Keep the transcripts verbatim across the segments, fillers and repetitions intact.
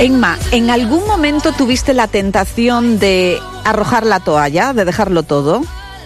Emma, ¿en algún momento tuviste la tentación de arrojar la toalla, de dejarlo todo?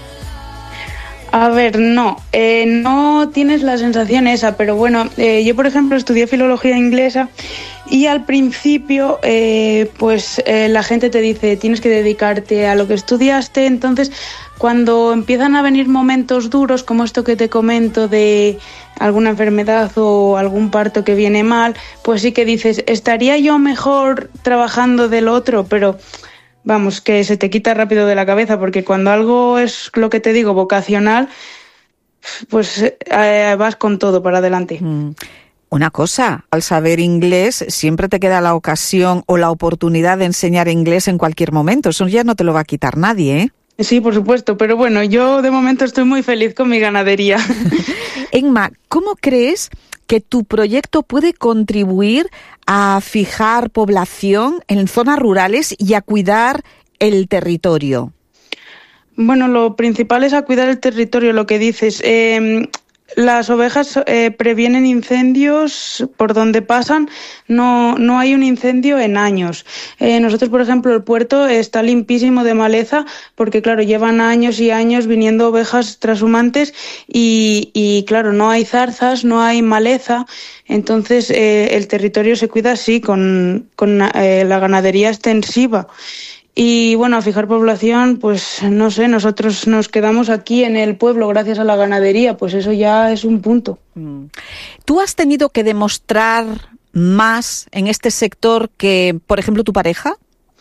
A ver, no, eh, no tienes la sensación esa, pero bueno, eh, yo por ejemplo estudié filología inglesa y al principio eh, pues eh, la gente te dice tienes que dedicarte a lo que estudiaste, entonces cuando empiezan a venir momentos duros como esto que te comento de alguna enfermedad o algún parto que viene mal, pues sí que dices, estaría yo mejor trabajando del otro, pero vamos, que se te quita rápido de la cabeza, porque cuando algo es, lo que te digo, vocacional, pues eh, vas con todo para adelante. Mm. Una cosa, al saber inglés siempre te queda la ocasión o la oportunidad de enseñar inglés en cualquier momento. Eso ya no te lo va a quitar nadie, ¿eh? Sí, por supuesto, pero bueno, yo de momento estoy muy feliz con mi ganadería. Emma, ¿cómo crees que tu proyecto puede contribuir a fijar población en zonas rurales y a cuidar el territorio? Bueno, lo principal es a cuidar el territorio, lo que dices. Eh, las ovejas eh, previenen incendios por donde pasan, no, no hay un incendio en años. Eh, nosotros, por ejemplo, el puerto está limpísimo de maleza porque, claro, llevan años y años viniendo ovejas trashumantes y, y claro, no hay zarzas, no hay maleza. Entonces, eh, el territorio se cuida así, con, con eh, la ganadería extensiva. Y bueno, a fijar población, pues no sé, nosotros nos quedamos aquí en el pueblo gracias a la ganadería, pues eso ya es un punto. ¿Tú has tenido que demostrar más en este sector que, por ejemplo, tu pareja?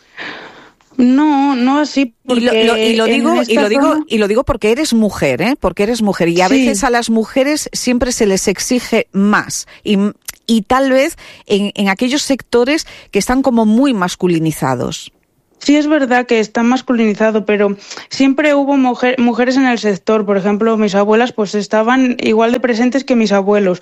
No, no así. Y lo, lo, y lo digo, y lo digo, zona... y lo digo porque eres mujer, ¿eh? Porque eres mujer y a sí. veces a las mujeres siempre se les exige más y, y tal vez en, en aquellos sectores que están como muy masculinizados. Sí, es verdad que está masculinizado, pero siempre hubo mujer, mujeres en el sector. Por ejemplo, mis abuelas pues estaban igual de presentes que mis abuelos.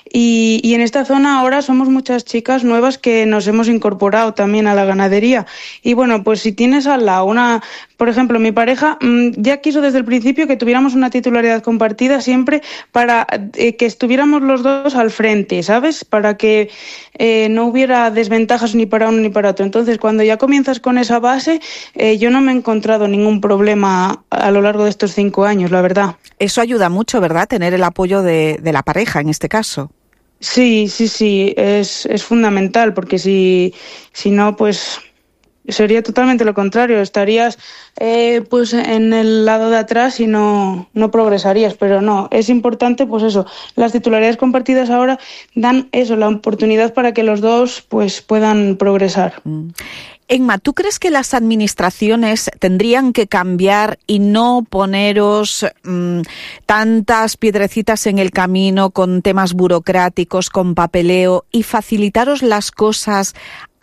Y, y en esta zona ahora somos muchas chicas nuevas que nos hemos incorporado también a la ganadería. Y bueno, pues si tienes al lado una... Por ejemplo, mi pareja mmm, ya quiso desde el principio que tuviéramos una titularidad compartida siempre para eh, que estuviéramos los dos al frente, ¿sabes? Para que eh, no hubiera desventajas ni para uno ni para otro. Entonces, cuando ya comienzas con esa base, eh, yo no me he encontrado ningún problema a lo largo de estos cinco años, la verdad. Eso ayuda mucho, ¿verdad? Tener el apoyo de, de la pareja en este caso. Sí, sí, sí, es, es fundamental, porque si, si no, pues... sería totalmente lo contrario, estarías eh, pues en el lado de atrás y no, no progresarías, pero no, es importante pues eso, las titularidades compartidas ahora dan eso, la oportunidad para que los dos pues puedan progresar. Mm. Emma, ¿tú crees que las administraciones tendrían que cambiar y no poneros mmm, tantas piedrecitas en el camino con temas burocráticos, con papeleo y facilitaros las cosas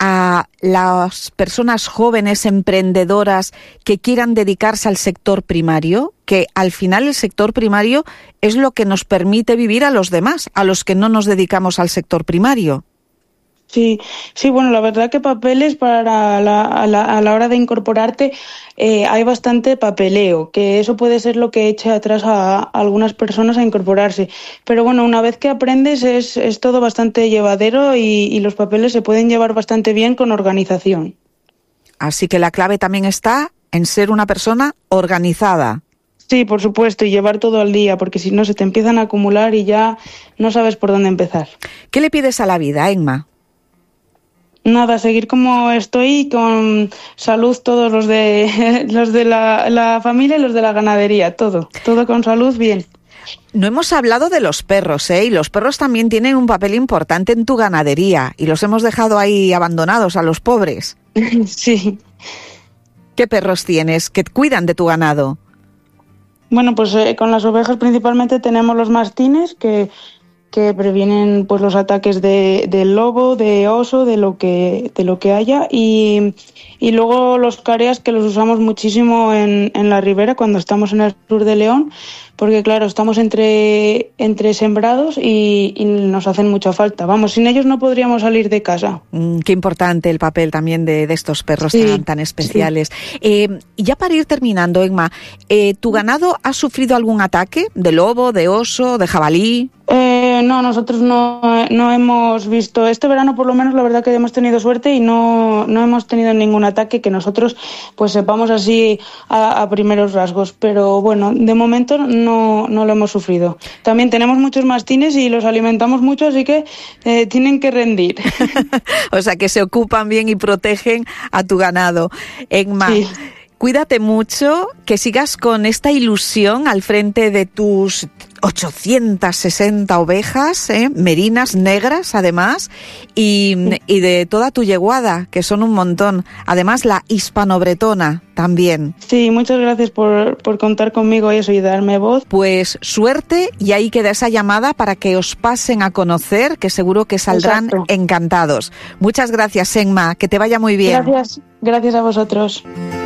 a las personas jóvenes emprendedoras que quieran dedicarse al sector primario? Que al final el sector primario es lo que nos permite vivir a los demás, a los que no nos dedicamos al sector primario. Sí, sí, bueno, la verdad que papeles para la, a, la, a la hora de incorporarte eh, hay bastante papeleo, que eso puede ser lo que eche atrás a, a algunas personas a incorporarse. Pero bueno, una vez que aprendes es, es todo bastante llevadero y, y los papeles se pueden llevar bastante bien con organización. Así que la clave también está en ser una persona organizada. Sí, por supuesto, y llevar todo al día, porque si no se te empiezan a acumular y ya no sabes por dónde empezar. ¿Qué le pides a la vida, Emma? Nada, seguir como estoy, con salud todos los de los de la, la familia y los de la ganadería, todo, todo con salud, bien. No hemos hablado de los perros, ¿eh? Y los perros también tienen un papel importante en tu ganadería y los hemos dejado ahí abandonados a los pobres. Sí. ¿Qué perros tienes que cuidan de tu ganado? Bueno, pues eh, con las ovejas principalmente tenemos los mastines que... que previenen pues los ataques de, del lobo, de oso, de lo que de lo que haya y, y luego los careas que los usamos muchísimo en, en la ribera cuando estamos en el sur de León, porque claro, estamos entre, entre sembrados y, y nos hacen mucha falta. Vamos, sin ellos no podríamos salir de casa. Mm, qué importante el papel también de, de estos perros sí, tan, tan especiales. Sí. Eh, ya para ir terminando, Emma, eh, ¿tu ganado ha sufrido algún ataque de lobo, de oso, de jabalí? Eh, Eh, no, nosotros no, no hemos visto, este verano por lo menos la verdad que hemos tenido suerte y no, no hemos tenido ningún ataque que nosotros pues sepamos así a, a primeros rasgos, pero bueno, de momento no, no lo hemos sufrido. También tenemos muchos mastines y los alimentamos mucho, así que eh, tienen que rendir. O sea que se ocupan bien y protegen a tu ganado. Enma, sí. Cuídate mucho, que sigas con esta ilusión al frente de tus ochocientas sesenta ovejas, ¿eh? Merinas negras además, y, y de toda tu yeguada, que son un montón. Además la hispano-bretona también. Sí, muchas gracias por, por contar conmigo y eso y darme voz. Pues suerte, y ahí queda esa llamada para que os pasen a conocer, que seguro que saldrán Exacto. encantados. Muchas gracias, Enma, que te vaya muy bien. Gracias, gracias a vosotros.